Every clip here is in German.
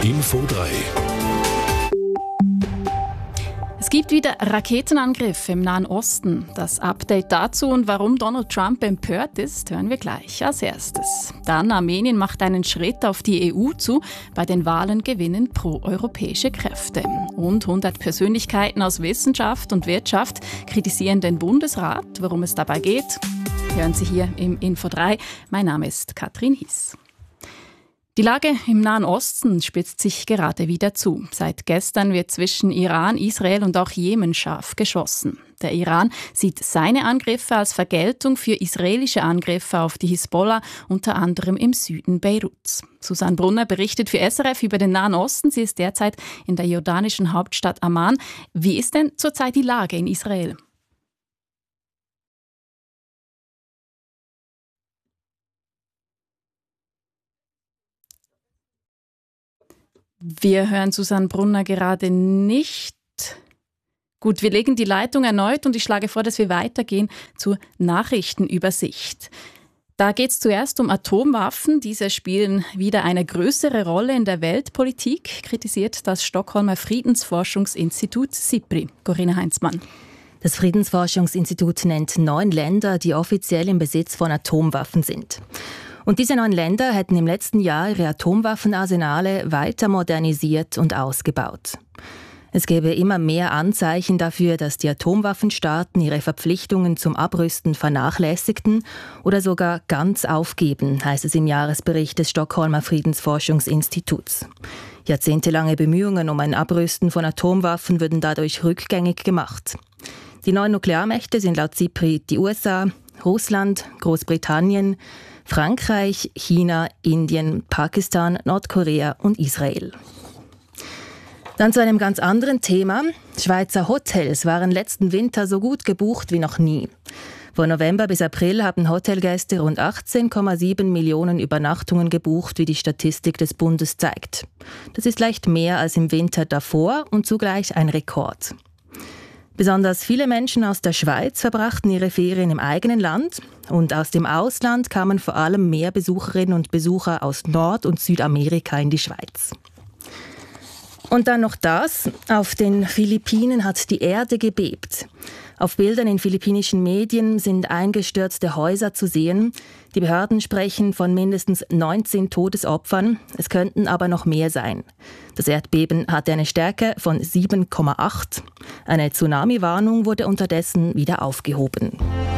Info 3. Es gibt wieder Raketenangriffe im Nahen Osten. Das Update dazu und warum Donald Trump empört ist, hören wir gleich als erstes. Dann Armenien macht einen Schritt auf die EU zu. Bei den Wahlen gewinnen pro-europäische Kräfte. Und 100 Persönlichkeiten aus Wissenschaft und Wirtschaft kritisieren den Bundesrat. Worum es dabei geht, hören Sie hier im Info 3. Mein Name ist Katrin Hiss. Die Lage im Nahen Osten spitzt sich gerade wieder zu. Seit gestern wird zwischen Iran, Israel und auch Jemen scharf geschossen. Der Iran sieht seine Angriffe als Vergeltung für israelische Angriffe auf die Hisbollah, unter anderem im Süden Beiruts. Susanne Brunner berichtet für SRF über den Nahen Osten. Sie ist derzeit in der jordanischen Hauptstadt Amman. Wie ist denn zurzeit die Lage in Israel? Wir hören Susanne Brunner gerade nicht. Gut, wir legen die Leitung erneut und ich schlage vor, dass wir weitergehen zur Nachrichtenübersicht. Da geht es zuerst um Atomwaffen. Diese spielen wieder eine größere Rolle in der Weltpolitik, kritisiert das Stockholmer Friedensforschungsinstitut SIPRI. Corinna Heinzmann. Das Friedensforschungsinstitut nennt 9 Länder, die offiziell im Besitz von Atomwaffen sind. Und diese 9 Länder hätten im letzten Jahr ihre Atomwaffenarsenale weiter modernisiert und ausgebaut. Es gäbe immer mehr Anzeichen dafür, dass die Atomwaffenstaaten ihre Verpflichtungen zum Abrüsten vernachlässigten oder sogar ganz aufgeben, heißt es im Jahresbericht des Stockholmer Friedensforschungsinstituts. Jahrzehntelange Bemühungen um ein Abrüsten von Atomwaffen würden dadurch rückgängig gemacht. Die 9 Nuklearmächte sind laut SIPRI die USA, Russland, Großbritannien, Frankreich, China, Indien, Pakistan, Nordkorea und Israel. Dann zu einem ganz anderen Thema. Schweizer Hotels waren letzten Winter so gut gebucht wie noch nie. Von November bis April haben Hotelgäste rund 18,7 Millionen Übernachtungen gebucht, wie die Statistik des Bundes zeigt. Das ist leicht mehr als im Winter davor und zugleich ein Rekord. Besonders viele Menschen aus der Schweiz verbrachten ihre Ferien im eigenen Land und aus dem Ausland kamen vor allem mehr Besucherinnen und Besucher aus Nord- und Südamerika in die Schweiz. Und dann noch das. Auf den Philippinen hat die Erde gebebt. Auf Bildern in philippinischen Medien sind eingestürzte Häuser zu sehen. Die Behörden sprechen von mindestens 19 Todesopfern. Es könnten aber noch mehr sein. Das Erdbeben hatte eine Stärke von 7,8. Eine Tsunami-Warnung wurde unterdessen wieder aufgehoben.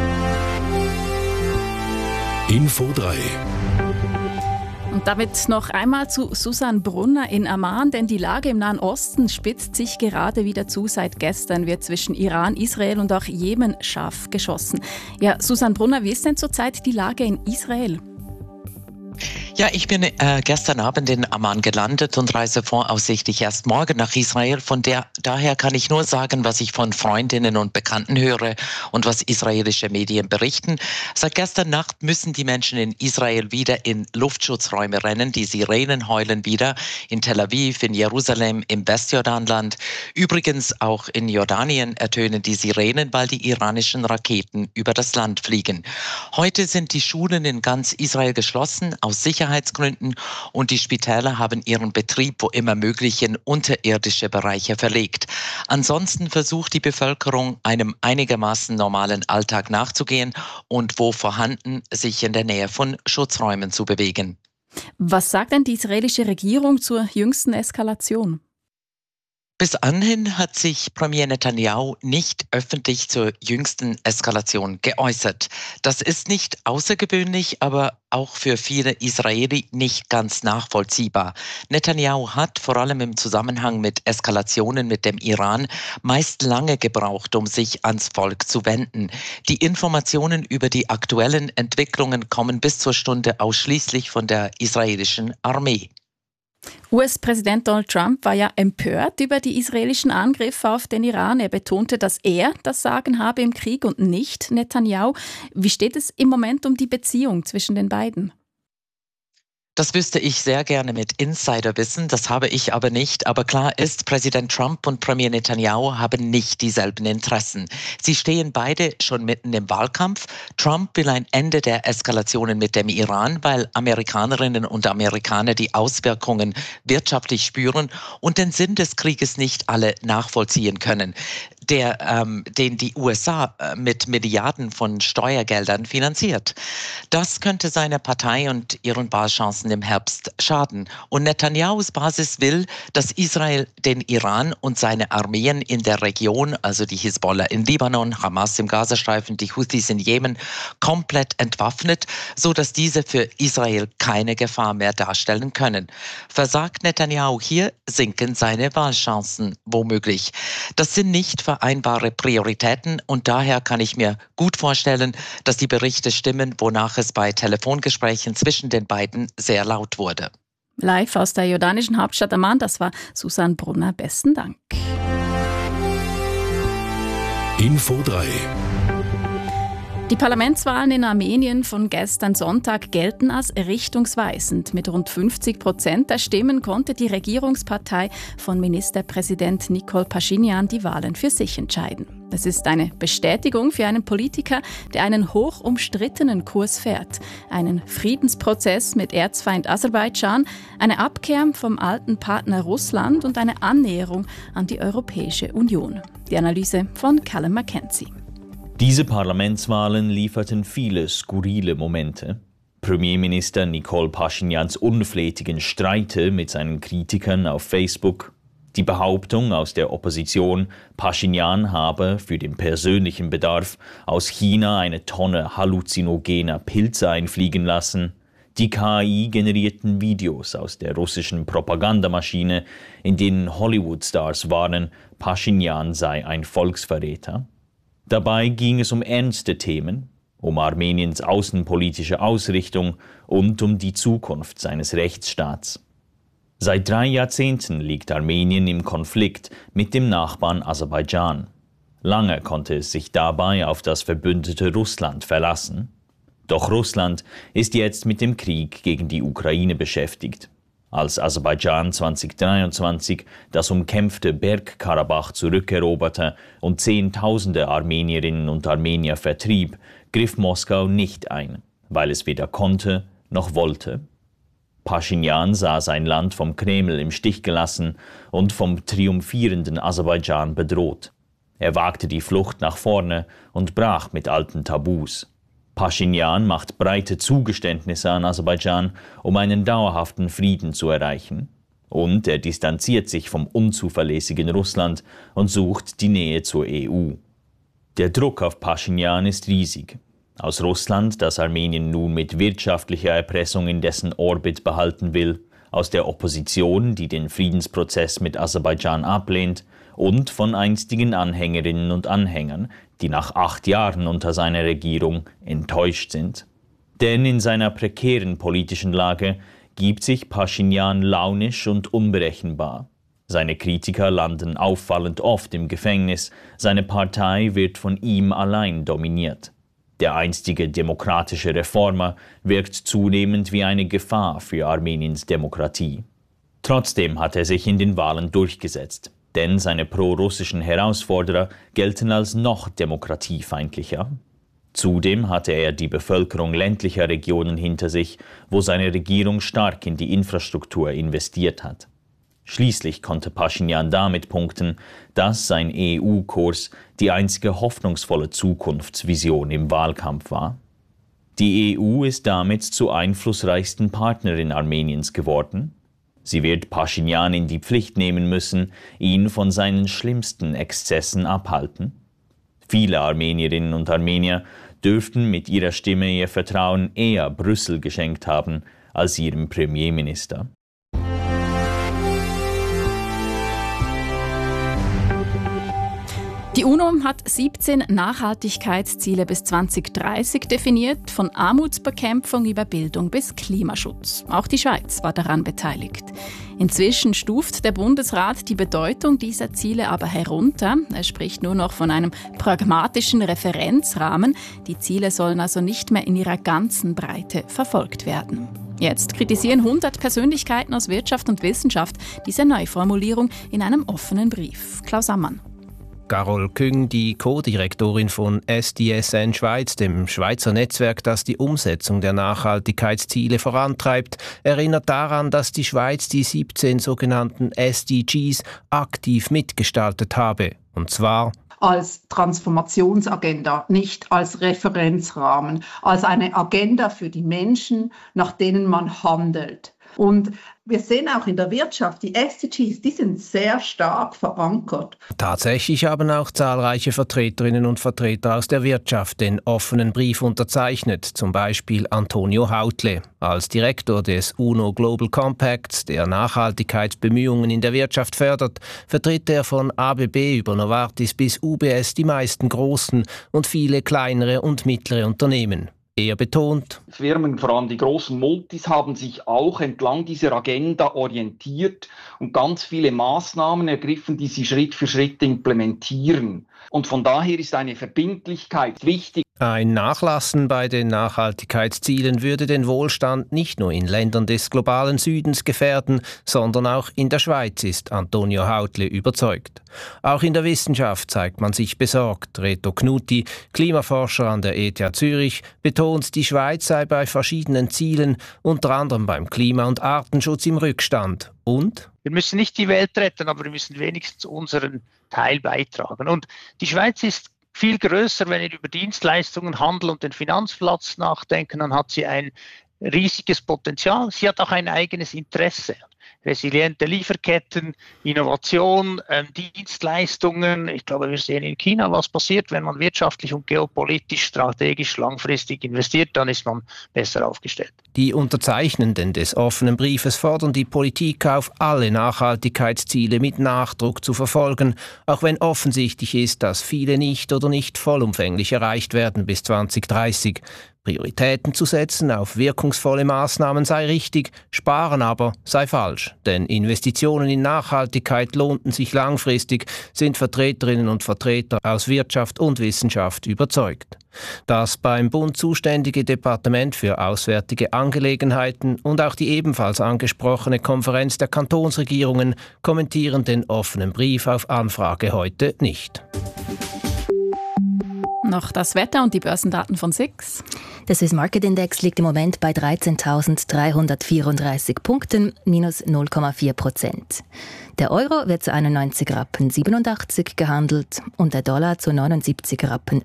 Info 3. Und damit noch einmal zu Susanne Brunner in Amman, denn die Lage im Nahen Osten spitzt sich gerade wieder zu. Seit gestern wird zwischen Iran, Israel und auch Jemen scharf geschossen. Ja, Susanne Brunner, wie ist denn zurzeit die Lage in Israel? Ja, ich bin gestern Abend in Amman gelandet und reise voraussichtlich erst morgen nach Israel. Daher kann ich nur sagen, was ich von Freundinnen und Bekannten höre und was israelische Medien berichten. Seit gestern Nacht müssen die Menschen in Israel wieder in Luftschutzräume rennen. Die Sirenen heulen wieder in Tel Aviv, in Jerusalem, im Westjordanland. Übrigens auch in Jordanien ertönen die Sirenen, weil die iranischen Raketen über das Land fliegen. Heute sind die Schulen in ganz Israel geschlossen, aus Sicherheitsgründen, und die Spitäler haben ihren Betrieb wo immer möglich in unterirdische Bereiche verlegt. Ansonsten versucht die Bevölkerung, einem einigermaßen normalen Alltag nachzugehen und wo vorhanden, sich in der Nähe von Schutzräumen zu bewegen. Was sagt denn die israelische Regierung zur jüngsten Eskalation? Bis anhin hat sich Premier Netanyahu nicht öffentlich zur jüngsten Eskalation geäußert. Das ist nicht außergewöhnlich, aber auch für viele Israelis nicht ganz nachvollziehbar. Netanyahu hat vor allem im Zusammenhang mit Eskalationen mit dem Iran meist lange gebraucht, um sich ans Volk zu wenden. Die Informationen über die aktuellen Entwicklungen kommen bis zur Stunde ausschließlich von der israelischen Armee. US-Präsident Donald Trump war ja empört über die israelischen Angriffe auf den Iran. Er betonte, dass er das Sagen habe im Krieg und nicht Netanyahu. Wie steht es im Moment um die Beziehung zwischen den beiden? Das wüsste ich sehr gerne mit Insiderwissen, das habe ich aber nicht. Aber klar ist, Präsident Trump und Premier Netanyahu haben nicht dieselben Interessen. Sie stehen beide schon mitten im Wahlkampf. Trump will ein Ende der Eskalationen mit dem Iran, weil Amerikanerinnen und Amerikaner die Auswirkungen wirtschaftlich spüren und den Sinn des Krieges nicht alle nachvollziehen können, den die USA mit Milliarden von Steuergeldern finanziert. Das könnte seiner Partei und ihren Wahlchancen im Herbst schaden. Und Netanyahus Basis will, dass Israel den Iran und seine Armeen in der Region, also die Hisbollah in Libanon, Hamas im Gazastreifen, die Houthis in Jemen, komplett entwaffnet, sodass diese für Israel keine Gefahr mehr darstellen können. Versagt Netanyahu hier, sinken seine Wahlchancen womöglich. Das sind nicht vereinbare Prioritäten und daher kann ich mir gut vorstellen, dass die Berichte stimmen, wonach es bei Telefongesprächen zwischen den beiden sehr laut wurde. Live aus der jordanischen Hauptstadt Amman, das war Susanne Brunner. Besten Dank. Info 3. Die Parlamentswahlen in Armenien von gestern Sonntag gelten als richtungsweisend. Mit rund 50% der Stimmen konnte die Regierungspartei von Ministerpräsident Nikol Paschinjan die Wahlen für sich entscheiden. Es ist eine Bestätigung für einen Politiker, der einen hoch umstrittenen Kurs fährt. Einen Friedensprozess mit Erzfeind Aserbaidschan, eine Abkehr vom alten Partner Russland und eine Annäherung an die Europäische Union. Die Analyse von Callum Mackenzie. Diese Parlamentswahlen lieferten viele skurrile Momente. Premierminister Nikol Paschinjans unflätigen Streite mit seinen Kritikern auf Facebook, die Behauptung aus der Opposition, Paschinjan habe für den persönlichen Bedarf aus China eine Tonne halluzinogener Pilze einfliegen lassen, die KI-generierten Videos aus der russischen Propagandamaschine, in denen Hollywood-Stars warnen, Paschinjan sei ein Volksverräter. Dabei ging es um ernste Themen, um Armeniens außenpolitische Ausrichtung und um die Zukunft seines Rechtsstaats. Seit 3 Jahrzehnten liegt Armenien im Konflikt mit dem Nachbarn Aserbaidschan. Lange konnte es sich dabei auf das verbündete Russland verlassen. Doch Russland ist jetzt mit dem Krieg gegen die Ukraine beschäftigt. Als Aserbaidschan 2023 das umkämpfte Bergkarabach zurückeroberte und Zehntausende Armenierinnen und Armenier vertrieb, griff Moskau nicht ein, weil es weder konnte noch wollte. Paschinjan sah sein Land vom Kreml im Stich gelassen und vom triumphierenden Aserbaidschan bedroht. Er wagte die Flucht nach vorne und brach mit alten Tabus. Paschinjan macht breite Zugeständnisse an Aserbaidschan, um einen dauerhaften Frieden zu erreichen. Und er distanziert sich vom unzuverlässigen Russland und sucht die Nähe zur EU. Der Druck auf Paschinjan ist riesig. Aus Russland, das Armenien nun mit wirtschaftlicher Erpressung in dessen Orbit behalten will, aus der Opposition, die den Friedensprozess mit Aserbaidschan ablehnt, und von einstigen Anhängerinnen und Anhängern, die nach 8 Jahren unter seiner Regierung enttäuscht sind. Denn in seiner prekären politischen Lage gibt sich Paschinjan launisch und unberechenbar. Seine Kritiker landen auffallend oft im Gefängnis, seine Partei wird von ihm allein dominiert. Der einstige demokratische Reformer wirkt zunehmend wie eine Gefahr für Armeniens Demokratie. Trotzdem hat er sich in den Wahlen durchgesetzt. Denn seine pro-russischen Herausforderer gelten als noch demokratiefeindlicher. Zudem hatte er die Bevölkerung ländlicher Regionen hinter sich, wo seine Regierung stark in die Infrastruktur investiert hat. Schließlich konnte Paschinjan damit punkten, dass sein EU-Kurs die einzige hoffnungsvolle Zukunftsvision im Wahlkampf war. Die EU ist damit zur einflussreichsten Partnerin Armeniens geworden. Sie wird Paschinjan in die Pflicht nehmen müssen, ihn von seinen schlimmsten Exzessen abhalten. Viele Armenierinnen und Armenier dürften mit ihrer Stimme ihr Vertrauen eher Brüssel geschenkt haben als ihrem Premierminister. Die UNO hat 17 Nachhaltigkeitsziele bis 2030 definiert, von Armutsbekämpfung über Bildung bis Klimaschutz. Auch die Schweiz war daran beteiligt. Inzwischen stuft der Bundesrat die Bedeutung dieser Ziele aber herunter. Er spricht nur noch von einem pragmatischen Referenzrahmen. Die Ziele sollen also nicht mehr in ihrer ganzen Breite verfolgt werden. Jetzt kritisieren 100 Persönlichkeiten aus Wirtschaft und Wissenschaft diese Neuformulierung in einem offenen Brief. Klaus Ammann. Carol Küng, die Co-Direktorin von SDSN Schweiz, dem Schweizer Netzwerk, das die Umsetzung der Nachhaltigkeitsziele vorantreibt, erinnert daran, dass die Schweiz die 17 sogenannten SDGs aktiv mitgestaltet habe. Und zwar als Transformationsagenda, nicht als Referenzrahmen, als eine Agenda für die Menschen, nach denen man handelt. Und wir sehen auch in der Wirtschaft, die SDGs, die sind sehr stark verankert. Tatsächlich haben auch zahlreiche Vertreterinnen und Vertreter aus der Wirtschaft den offenen Brief unterzeichnet, zum Beispiel Antonio Hautle. Als Direktor des UNO Global Compacts, der Nachhaltigkeitsbemühungen in der Wirtschaft fördert, vertritt er von ABB über Novartis bis UBS die meisten großen und viele kleinere und mittlere Unternehmen. Er betont: Firmen, vor allem die großen Multis, haben sich auch entlang dieser Agenda orientiert und ganz viele Maßnahmen ergriffen, die sie Schritt für Schritt implementieren. Und von daher ist eine Verbindlichkeit wichtig. Ein Nachlassen bei den Nachhaltigkeitszielen würde den Wohlstand nicht nur in Ländern des globalen Südens gefährden, sondern auch in der Schweiz, ist Antonio Hautle überzeugt. Auch in der Wissenschaft zeigt man sich besorgt. Reto Knutti, Klimaforscher an der ETH Zürich, betont, die Schweiz sei bei verschiedenen Zielen, unter anderem beim Klima- und Artenschutz, im Rückstand. Und? Wir müssen nicht die Welt retten, aber wir müssen wenigstens unseren Teil beitragen. Und die Schweiz ist viel größer, wenn wir über Dienstleistungen, Handel und den Finanzplatz nachdenken, dann hat sie ein riesiges Potenzial. Sie hat auch ein eigenes Interesse. Resiliente Lieferketten, Innovation, Dienstleistungen. Ich glaube, wir sehen in China, was passiert, wenn man wirtschaftlich und geopolitisch, strategisch, langfristig investiert, dann ist man besser aufgestellt. Die Unterzeichnenden des offenen Briefes fordern die Politik auf, alle Nachhaltigkeitsziele mit Nachdruck zu verfolgen, auch wenn offensichtlich ist, dass viele nicht oder nicht vollumfänglich erreicht werden bis 2030. Prioritäten zu setzen auf wirkungsvolle Maßnahmen sei richtig, sparen aber sei falsch. Denn Investitionen in Nachhaltigkeit lohnten sich langfristig, sind Vertreterinnen und Vertreter aus Wirtschaft und Wissenschaft überzeugt. Das beim Bund zuständige Departement für Auswärtige Angelegenheiten und auch die ebenfalls angesprochene Konferenz der Kantonsregierungen kommentieren den offenen Brief auf Anfrage heute nicht. Noch das Wetter und die Börsendaten von SIX. Der Swiss Market Index liegt im Moment bei 13.334 Punkten, minus 0,4%. Der Euro wird zu 91,87 Rappen gehandelt und der Dollar zu 79,74 Rappen.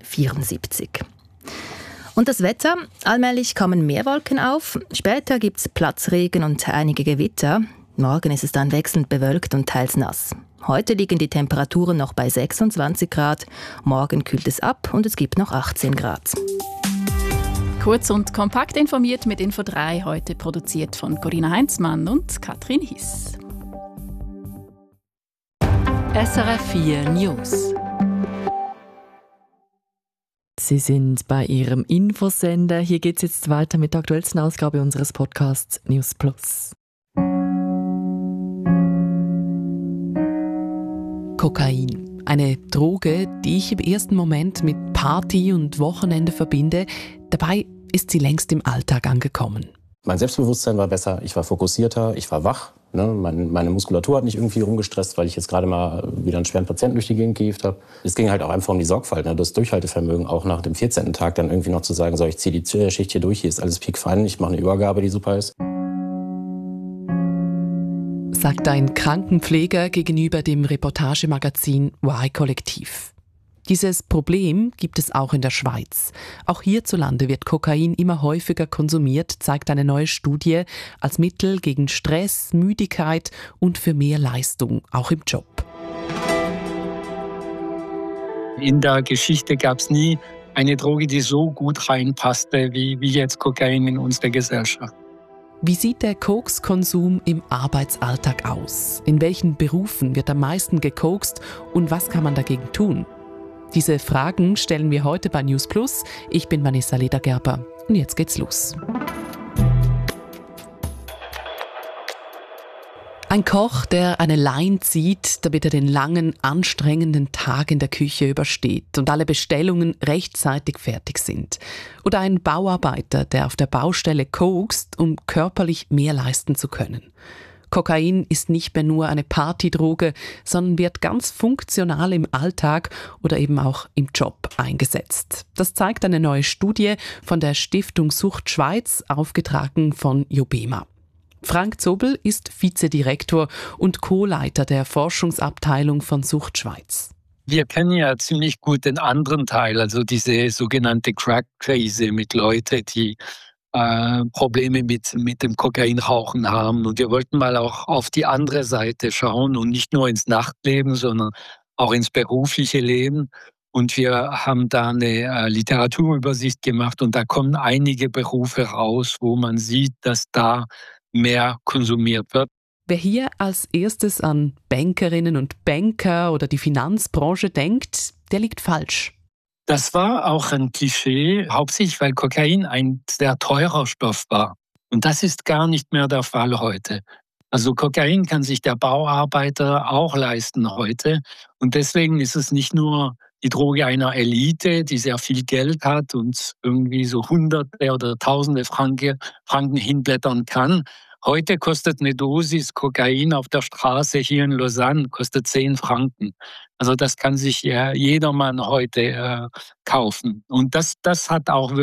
Und das Wetter? Allmählich kommen mehr Wolken auf. Später gibt es Platzregen und einige Gewitter. Morgen ist es dann wechselnd bewölkt und teils nass. Heute liegen die Temperaturen noch bei 26 Grad. Morgen kühlt es ab und es gibt noch 18 Grad. Kurz und kompakt informiert mit Info 3, heute produziert von Corinna Heinzmann und Katrin Hiss. SRF 4 News. Sie sind bei Ihrem Infosender. Hier geht es jetzt weiter mit der aktuellsten Ausgabe unseres Podcasts News Plus. Kokain. Eine Droge, die ich im ersten Moment mit Party und Wochenende verbinde. Dabei ist sie längst im Alltag angekommen. Mein Selbstbewusstsein war besser, ich war fokussierter, ich war wach. Ne? Meine Muskulatur hat nicht irgendwie rumgestresst, weil ich jetzt gerade mal wieder einen schweren Patienten durch die Gegend gehievt habe. Es ging halt auch einfach um die Sorgfalt, ne? Das Durchhaltevermögen, auch nach dem 14. Tag dann irgendwie noch zu sagen, so, ich ziehe die Schicht hier durch, hier ist alles piekfein, ich mache eine Übergabe, die super ist. Sagt ein Krankenpfleger gegenüber dem Reportagemagazin Y-Kollektiv. Dieses Problem gibt es auch in der Schweiz. Auch hierzulande wird Kokain immer häufiger konsumiert, zeigt eine neue Studie, als Mittel gegen Stress, Müdigkeit und für mehr Leistung, auch im Job. In der Geschichte gab es nie eine Droge, die so gut reinpasste wie jetzt Kokain in unsere Gesellschaft. Wie sieht der Kokskonsum im Arbeitsalltag aus? In welchen Berufen wird am meisten gekokst und was kann man dagegen tun? Diese Fragen stellen wir heute bei News Plus. Ich bin Vanessa Ledergerber und jetzt geht's los. Ein Koch, der eine Line zieht, damit er den langen, anstrengenden Tag in der Küche übersteht und alle Bestellungen rechtzeitig fertig sind. Oder ein Bauarbeiter, der auf der Baustelle kokst, um körperlich mehr leisten zu können. Kokain ist nicht mehr nur eine Partydroge, sondern wird ganz funktional im Alltag oder eben auch im Job eingesetzt. Das zeigt eine neue Studie von der Stiftung Sucht Schweiz, aufgetragen von Jobema. Frank Zobel ist Vizedirektor und Co-Leiter der Forschungsabteilung von Sucht Schweiz. Wir kennen ja ziemlich gut den anderen Teil, also diese sogenannte Crack-Krise mit Leuten, die Probleme mit dem Kokainrauchen haben. Und wir wollten mal auch auf die andere Seite schauen und nicht nur ins Nachtleben, sondern auch ins berufliche Leben. Und wir haben da eine Literaturübersicht gemacht und da kommen einige Berufe raus, wo man sieht, dass da mehr konsumiert wird. Wer hier als erstes an Bankerinnen und Banker oder die Finanzbranche denkt, der liegt falsch. Das war auch ein Klischee, hauptsächlich weil Kokain ein sehr teurer Stoff war. Und das ist gar nicht mehr der Fall heute. Also Kokain kann sich der Bauarbeiter auch leisten heute. Und deswegen ist es nicht nur die Droge einer Elite, die sehr viel Geld hat und irgendwie so Hunderte oder Tausende Franken hinblättern kann. Heute kostet eine Dosis Kokain auf der Straße hier in Lausanne kostet 10 Franken. Also das kann sich jedermann heute kaufen. Und das hat auch